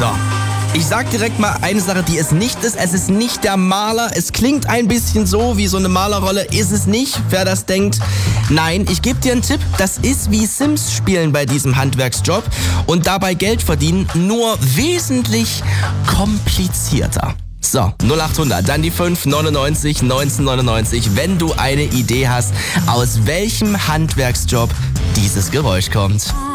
So. Ich sag direkt mal eine Sache, die es nicht ist. Es ist nicht der Maler. Es klingt ein bisschen so wie so eine Malerrolle. Ist es nicht, wer das denkt. Nein, ich gebe dir einen Tipp. Das ist wie Sims spielen bei diesem Handwerksjob und dabei Geld verdienen, nur wesentlich komplizierter. So, 0800, dann die 599 1999, wenn du eine Idee hast, aus welchem Handwerksjob dieses Geräusch kommt.